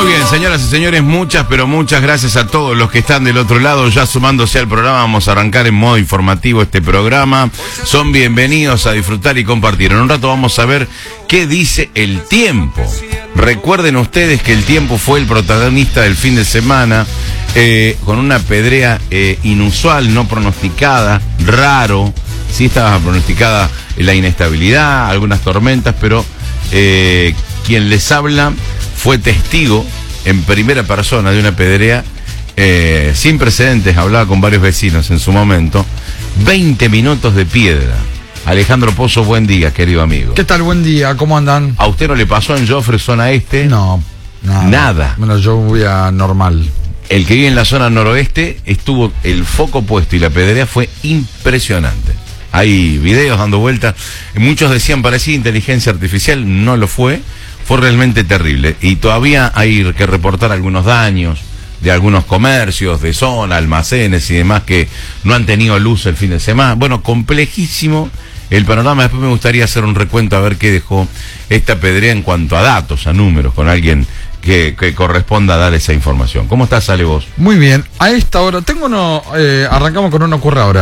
Muy bien, señoras y señores, muchas, pero muchas gracias a todos los que están del otro lado, ya sumándose al programa. Vamos a arrancar en modo informativo este programa. Son bienvenidos a disfrutar y compartir. En un rato vamos a ver qué dice el tiempo. Recuerden ustedes que el tiempo fue el protagonista del fin de semana, con una pedrea inusual, no pronosticada, raro. Sí estaba pronosticada la inestabilidad, algunas tormentas, pero quien les habla fue testigo en primera persona de una pedrea sin precedentes. Hablaba con varios vecinos en su momento. 20 minutos de piedra. Alejandro Pozo, buen día, querido amigo. ¿Qué tal? Buen día, ¿cómo andan? ¿A usted no le pasó en Joffre, zona este? No, nada. Bueno, yo voy a normal. El que vive en la zona noroeste estuvo el foco puesto y la pedrea fue impresionante. Hay videos dando vueltas. Muchos decían parecía inteligencia artificial, no lo fue. Fue realmente terrible. Y todavía hay que reportar algunos daños de algunos comercios, de zona, almacenes y demás que no han tenido luz el fin de semana. Bueno, complejísimo el panorama. Después me gustaría hacer un recuento a ver qué dejó esta pedrea en cuanto a datos, a números, con alguien que corresponda a dar esa información. ¿Cómo estás, Ale, vos? Muy bien. A esta hora, arrancamos con uno ocurre ahora.